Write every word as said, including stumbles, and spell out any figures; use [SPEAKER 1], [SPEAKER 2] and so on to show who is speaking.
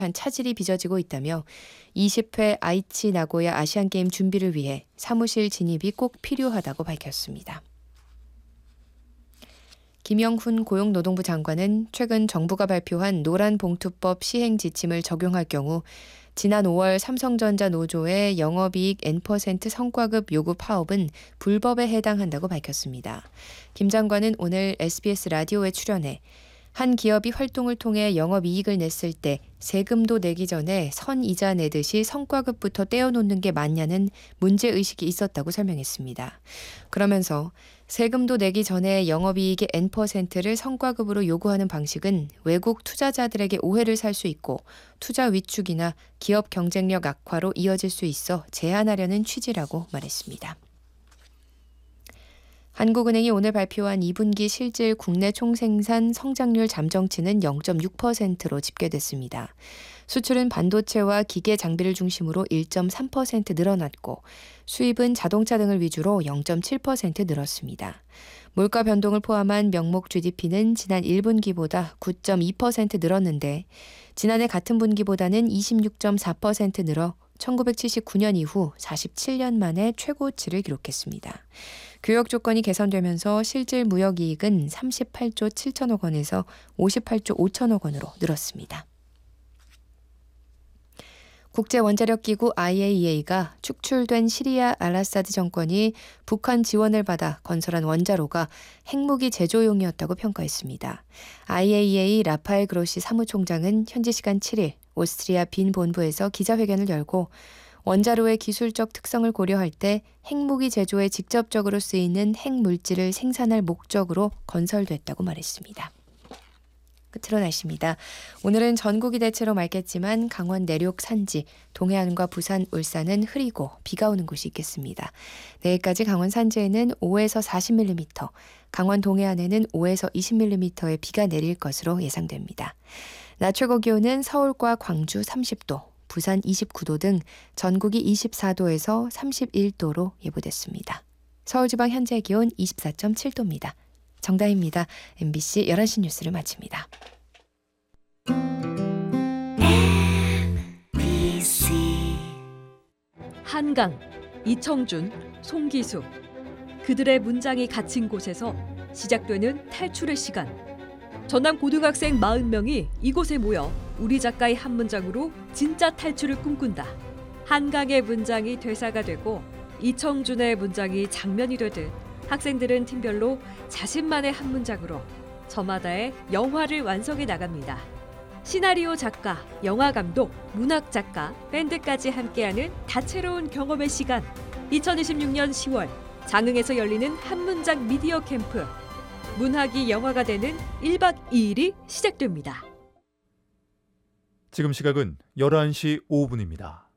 [SPEAKER 1] 차질이 빚어지고 있다며 이십 회 아이치 나고야 아시안게임 준비를 위해 사무실 진입이 꼭 필요하다고 밝혔습니다. 김영훈 고용노동부 장관은 최근 정부가 발표한 노란봉투법 시행 지침을 적용할 경우 지난 오월 삼성전자 노조의 영업이익 엔 퍼센트 성과급 요구 파업은 불법에 해당한다고 밝혔습니다. 김 장관은 오늘 에스비에스 라디오에 출연해 한 기업이 활동을 통해 영업이익을 냈을 때 세금도 내기 전에 선이자 내듯이 성과급부터 떼어놓는 게 맞냐는 문제의식이 있었다고 설명했습니다. 그러면서 세금도 내기 전에 영업이익의 엔 퍼센트를 성과급으로 요구하는 방식은 외국 투자자들에게 오해를 살 수 있고 투자 위축이나 기업 경쟁력 악화로 이어질 수 있어 제한하려는 취지라고 말했습니다. 한국은행이 오늘 발표한 이 분기 실질 국내 총생산 성장률 잠정치는 영 점 육 퍼센트로 집계됐습니다. 수출은 반도체와 기계 장비를 중심으로 일 점 삼 퍼센트 늘어났고 수입은 자동차 등을 위주로 영 점 칠 퍼센트 늘었습니다. 물가 변동을 포함한 명목 지디피는 지난 일 분기보다 구 점 이 퍼센트 늘었는데 지난해 같은 분기보다는 이십육 점 사 퍼센트 늘어 천구백칠십구 년 이후 사십칠 년 만에 최고치를 기록했습니다. 교역 조건이 개선되면서 실질 무역이익은 삼십팔 조 칠천억 원에서 오십팔 조 오천억 원으로 늘었습니다. 국제원자력기구 아이에이이에이가 축출된 시리아 알아사드 정권이 북한 지원을 받아 건설한 원자로가 핵무기 제조용이었다고 평가했습니다. 아이에이이에이 라파엘 그로시 사무총장은 현지 시간 칠 일 오스트리아 빈 본부에서 기자회견을 열고 원자로의 기술적 특성을 고려할 때 핵무기 제조에 직접적으로 쓰이는 핵물질을 생산할 목적으로 건설됐다고 말했습니다. 끝으로 날씨입니다. 오늘은 전국이 대체로 맑겠지만 강원 내륙 산지, 동해안과 부산, 울산은 흐리고 비가 오는 곳이 있겠습니다. 내일까지 강원 산지에는 오에서 사십 밀리미터, 강원 동해안에는 오에서 이십 밀리미터의 비가 내릴 것으로 예상됩니다. 낮 최고 기온은 서울과 광주 삼십 도, 부산 이십구 도 등 전국이 이십사 도에서 삼십일 도로 예보됐습니다. 서울지방 현재 기온 이십사 점 칠 도입니다. 정다희입니다. 엠비씨 열한 시 뉴스를 마칩니다.
[SPEAKER 2] 엠비씨 한강, 이청준, 송기수 그들의 문장이 갇힌 곳에서 시작되는 탈출의 시간. 전남 고등학생 사십 명이 이곳에 모여 우리 작가의 한 문장으로 진짜 탈출을 꿈꾼다. 한강의 문장이 대사가 되고 이청준의 문장이 장면이 되듯 학생들은 팀별로 자신만의 한 문장으로 저마다의 영화를 완성해 나갑니다. 시나리오 작가, 영화 감독, 문학 작가, 밴드까지 함께하는 다채로운 경험의 시간. 이천이십육 년 시월 장흥에서 열리는 한 문장 미디어 캠프. 문학이 영화가 되는 일 박 이 일이 시작됩니다.
[SPEAKER 3] 지금 시각은 열한 시 오 분입니다.